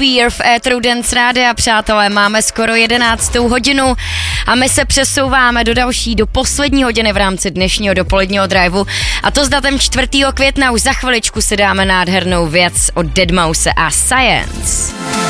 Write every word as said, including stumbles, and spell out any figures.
Fear v éteru Dance Rádia, přátelé, máme skoro jedenáctou hodinu a my se přesouváme do další, do poslední hodiny v rámci dnešního dopoledního driveu a to s datem čtvrtého května. Už za chviličku si dáme nádhernou věc od deadmau five a Science.